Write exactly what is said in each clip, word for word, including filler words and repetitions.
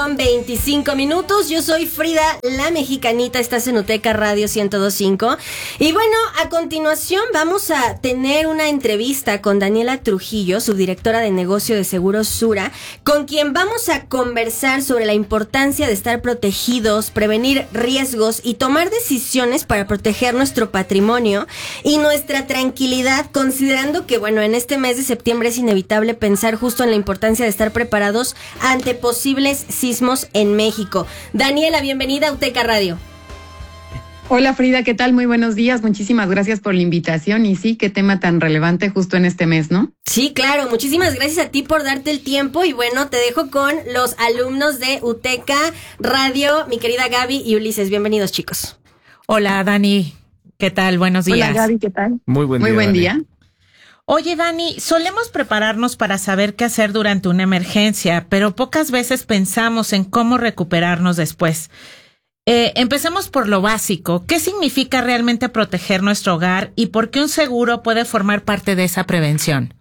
con veinticinco minutos. Yo soy Frida, la mexicanita. Estás en Uteca Radio ciento dos punto cinco. Y bueno, a continuación vamos a tener una entrevista con Daniela Trujillo, subdirectora de negocio de Seguros Sura, con quien vamos a conversar sobre la importancia de estar protegidos, prevenir riesgos y tomar decisiones para proteger nuestro patrimonio y nuestra tranquilidad, considerando que, bueno, en este mes de septiembre es inevitable pensar justo en la importancia de estar preparados ante posibles sismos en México. Daniela, bienvenida a Uteca Radio. Hola Frida, ¿qué tal? Muy buenos días, muchísimas gracias por la invitación y sí, qué tema tan relevante justo en este mes, ¿no? Sí, claro, muchísimas gracias a ti por darte el tiempo y bueno, te dejo con los alumnos de Uteca Radio, mi querida Gaby y Ulises. Bienvenidos, chicos. Hola Dani, ¿qué tal? Buenos días. Hola Gaby, ¿qué tal? Muy buen Muy día. buen Dani. día. Oye, Dani, solemos prepararnos para saber qué hacer durante una emergencia, pero pocas veces pensamos en cómo recuperarnos después. Eh, empecemos por lo básico. ¿Qué significa realmente proteger nuestro hogar y por qué un seguro puede formar parte de esa prevención?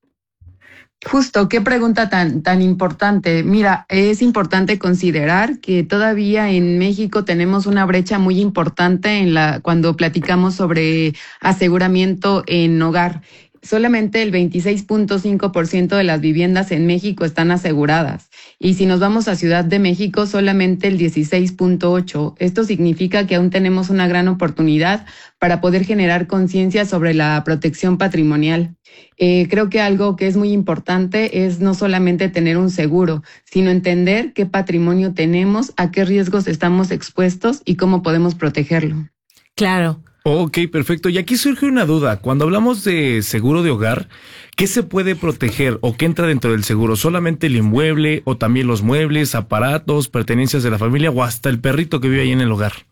Justo, qué pregunta tan, tan importante. Mira, es importante considerar que todavía en México tenemos una brecha muy importante en la cuando platicamos sobre aseguramiento en hogar. Solamente el veintiséis punto cinco por ciento de las viviendas en México están aseguradas. Y si nos vamos a Ciudad de México, solamente el dieciséis punto ocho por ciento. Esto significa que aún tenemos una gran oportunidad para poder generar conciencia sobre la protección patrimonial. Eh, creo que algo que es muy importante es no solamente tener un seguro, sino entender qué patrimonio tenemos, a qué riesgos estamos expuestos y cómo podemos protegerlo. Claro. Ok, perfecto. Y aquí surge una duda. Cuando hablamos de seguro de hogar, ¿qué se puede proteger o qué entra dentro del seguro? ¿Solamente el inmueble o también los muebles, aparatos, pertenencias de la familia o hasta el perrito que vive ahí en el hogar?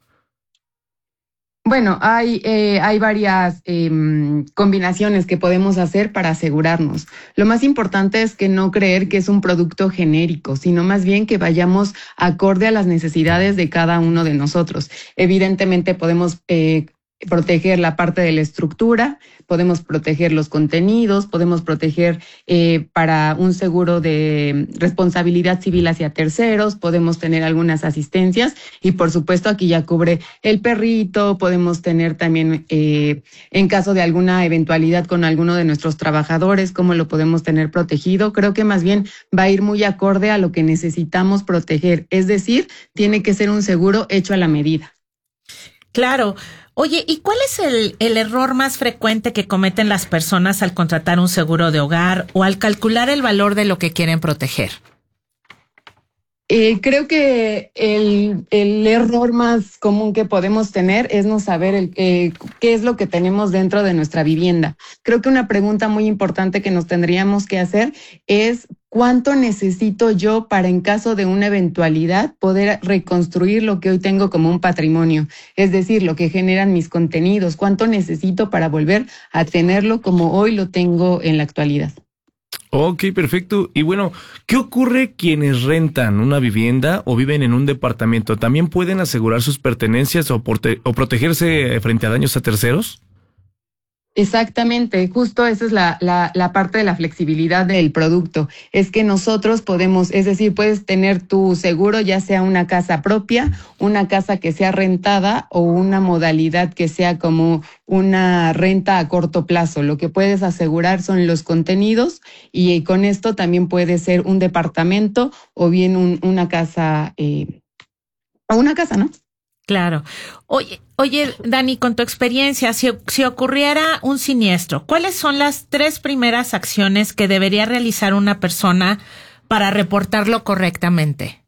Bueno, hay, eh, hay varias eh, combinaciones que podemos hacer para asegurarnos. Lo más importante es que no creer que es un producto genérico, sino más bien que vayamos acorde a las necesidades de cada uno de nosotros. Evidentemente podemos eh, proteger la parte de la estructura, podemos proteger los contenidos, podemos proteger eh, para un seguro de responsabilidad civil hacia terceros, podemos tener algunas asistencias y por supuesto aquí ya cubre el perrito, podemos tener también eh, en caso de alguna eventualidad con alguno de nuestros trabajadores, cómo lo podemos tener protegido. Creo que más bien va a ir muy acorde a lo que necesitamos proteger, es decir, tiene que ser un seguro hecho a la medida. Claro. Oye, ¿y cuál es el, el error más frecuente que cometen las personas al contratar un seguro de hogar o al calcular el valor de lo que quieren proteger? Eh, creo que el, el error más común que podemos tener es no saber el, eh, qué es lo que tenemos dentro de nuestra vivienda. Creo que una pregunta muy importante que nos tendríamos que hacer es ¿cuánto necesito yo para en caso de una eventualidad poder reconstruir lo que hoy tengo como un patrimonio? Es decir, lo que generan mis contenidos. ¿Cuánto necesito para volver a tenerlo como hoy lo tengo en la actualidad? Ok, perfecto. Y bueno, ¿qué ocurre quienes rentan una vivienda o viven en un departamento? ¿También pueden asegurar sus pertenencias o, porte- o protegerse frente a daños a terceros? Exactamente, justo esa es la, la, la parte de la flexibilidad del producto. Es que nosotros podemos, es decir, puedes tener tu seguro ya sea una casa propia, una casa que sea rentada o una modalidad que sea como una renta a corto plazo. Lo que puedes asegurar son los contenidos y con esto también puede ser un departamento o bien un, una casa, eh, o una casa, ¿no? Claro. Oye, oye, Dani, con tu experiencia, si, si ocurriera un siniestro, ¿cuáles son las tres primeras acciones que debería realizar una persona para reportarlo correctamente?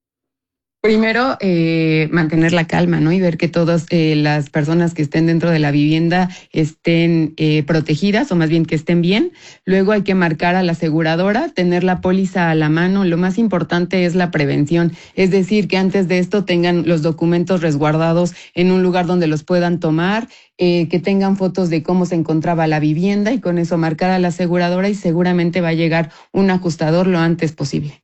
Primero, eh, mantener la calma, ¿no? Y ver que todas eh, las personas que estén dentro de la vivienda estén eh, protegidas o más bien que estén bien. Luego hay que marcar a la aseguradora, tener la póliza a la mano. Lo más importante es la prevención. Es decir, que antes de esto tengan los documentos resguardados en un lugar donde los puedan tomar, eh, que tengan fotos de cómo se encontraba la vivienda y con eso marcar a la aseguradora y seguramente va a llegar un ajustador lo antes posible.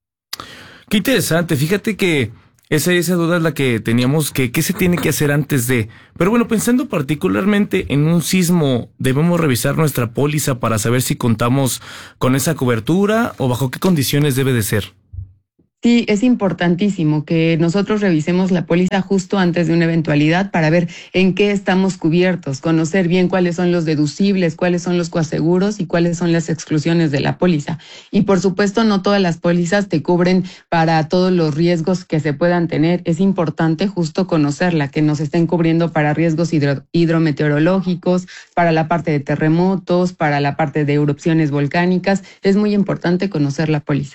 Qué interesante, fíjate que esa, esa duda es la que teníamos, que qué se tiene que hacer antes de... Pero bueno, pensando particularmente en un sismo, ¿debemos revisar nuestra póliza para saber si contamos con esa cobertura o bajo qué condiciones debe de ser? Sí, es importantísimo que nosotros revisemos la póliza justo antes de una eventualidad para ver en qué estamos cubiertos, conocer bien cuáles son los deducibles, cuáles son los coaseguros y cuáles son las exclusiones de la póliza. Y por supuesto, no todas las pólizas te cubren para todos los riesgos que se puedan tener. Es importante justo conocerla, que nos estén cubriendo para riesgos hidro- hidrometeorológicos, para la parte de terremotos, para la parte de erupciones volcánicas. Es muy importante conocer la póliza.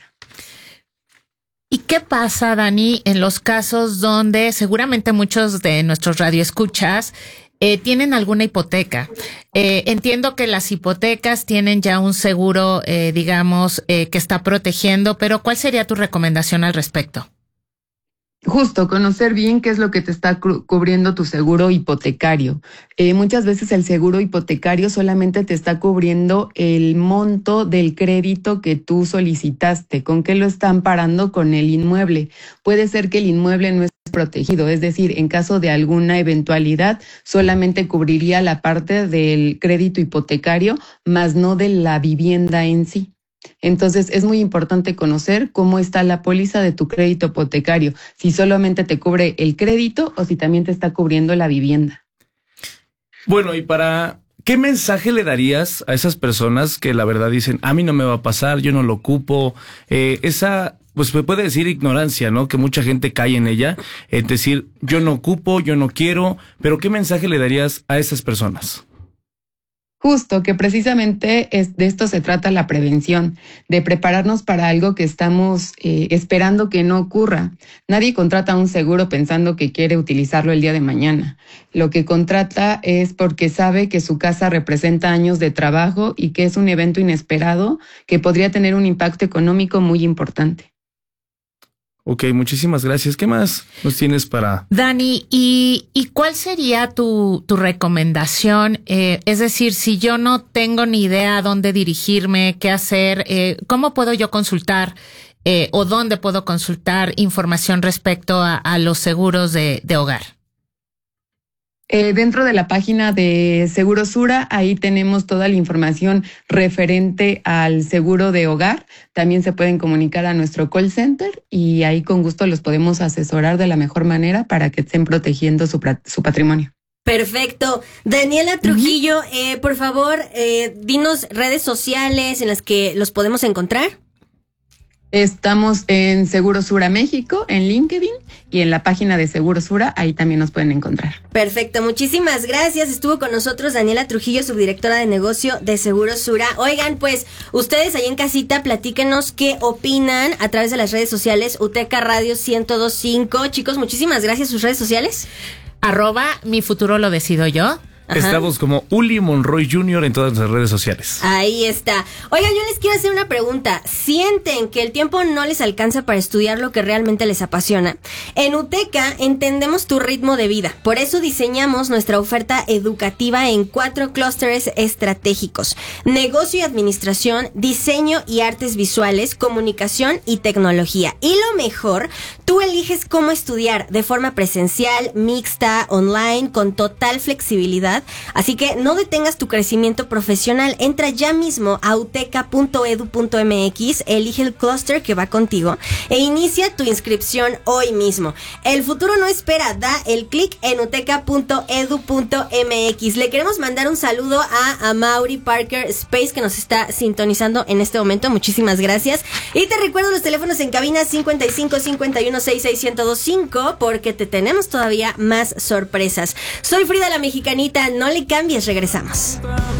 ¿Y qué pasa, Dani, en los casos donde seguramente muchos de nuestros radioescuchas eh, tienen alguna hipoteca? Eh, entiendo que las hipotecas tienen ya un seguro, eh, digamos, eh, que está protegiendo, pero ¿cuál sería tu recomendación al respecto? Justo, conocer bien qué es lo que te está cu- cubriendo tu seguro hipotecario. Eh, muchas veces el seguro hipotecario solamente te está cubriendo el monto del crédito que tú solicitaste. ¿Con qué lo están parando? Con el inmueble. Puede ser que el inmueble no esté protegido, es decir, en caso de alguna eventualidad, solamente cubriría la parte del crédito hipotecario, más no de la vivienda en sí. Entonces, es muy importante conocer cómo está la póliza de tu crédito hipotecario, si solamente te cubre el crédito o si también te está cubriendo la vivienda. Bueno, y para, ¿qué mensaje le darías a esas personas que la verdad dicen, a mí no me va a pasar, yo no lo ocupo? Eh, esa, pues me puede decir ignorancia, ¿no? Que mucha gente cae en ella, es decir, yo no ocupo, yo no quiero, pero ¿qué mensaje le darías a esas personas? Justo, que precisamente es, de esto se trata la prevención, de prepararnos para algo que estamos eh, esperando que no ocurra. Nadie contrata un seguro pensando que quiere utilizarlo el día de mañana. Lo que contrata es porque sabe que su casa representa años de trabajo y que es un evento inesperado que podría tener un impacto económico muy importante. Ok, muchísimas gracias. ¿Qué más nos tienes para...? Dani, ¿y, y cuál sería tu, tu recomendación? Eh, es decir, si yo no tengo ni idea a dónde dirigirme, qué hacer, eh, ¿cómo puedo yo consultar eh, o dónde puedo consultar información respecto a, a los seguros de, de hogar? Eh, dentro de la página de Segurosura, ahí tenemos toda la información referente al seguro de hogar. También se pueden comunicar a nuestro call center y ahí con gusto los podemos asesorar de la mejor manera para que estén protegiendo su, su patrimonio. Perfecto. Daniela Trujillo, uh-huh. eh, por favor, eh, dinos redes sociales en las que los podemos encontrar. Estamos en Segurosura México, en LinkedIn y en la página de Segurosura, ahí también nos pueden encontrar. Perfecto, muchísimas gracias. Estuvo con nosotros Daniela Trujillo, subdirectora de negocio de Segurosura. Oigan, pues, ustedes ahí en casita, platíquenos qué opinan a través de las redes sociales, Uteca Radio ciento dos punto cinco. Chicos, muchísimas gracias. ¿Sus redes sociales? Arroba, mi futuro lo decido yo. Ajá. Estamos como Uli Monroy junior en todas las redes sociales. Ahí está. Oigan, yo les quiero hacer una pregunta. ¿Sienten que el tiempo no les alcanza para estudiar lo que realmente les apasiona? En Uteca entendemos tu ritmo de vida. Por eso diseñamos nuestra oferta educativa en cuatro clústeres estratégicos: negocio y administración, diseño y artes visuales, comunicación y tecnología. Y lo mejor, tú eliges cómo estudiar, de forma presencial, mixta, online, con total flexibilidad. Así que no detengas tu crecimiento profesional. Entra ya mismo a uteca punto edu punto mx, elige el clúster que va contigo e inicia tu inscripción hoy mismo. El futuro no espera, da el clic en uteca punto edu punto mx. Le queremos mandar un saludo a Amaury Parker Space, que nos está sintonizando en este momento. Muchísimas gracias. Y te recuerdo los teléfonos en cabina cincuenta y cinco cincuenta y uno sesenta y seis ciento veinticinco, porque te tenemos todavía más sorpresas. Soy Frida la Mexicanita. No le cambies, regresamos.